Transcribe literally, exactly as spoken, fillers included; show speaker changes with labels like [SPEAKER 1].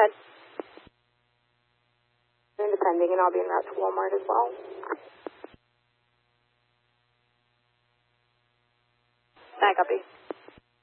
[SPEAKER 1] ahead.
[SPEAKER 2] Depending, and I'll be en route to Walmart as well.
[SPEAKER 1] I copy.